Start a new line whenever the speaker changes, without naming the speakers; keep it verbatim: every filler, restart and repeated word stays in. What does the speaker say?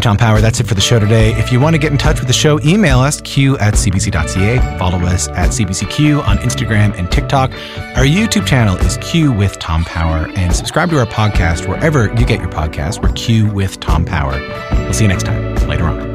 Tom Power. That's it for the show today. If you want to get in touch with the show, email us, q at c b c dot c a. Follow us at C B C Q on Instagram and TikTok. Our YouTube channel is Q with Tom Power. And subscribe to our podcast wherever you get your podcast. We're Q with Tom Power. We'll see you next time. Later on.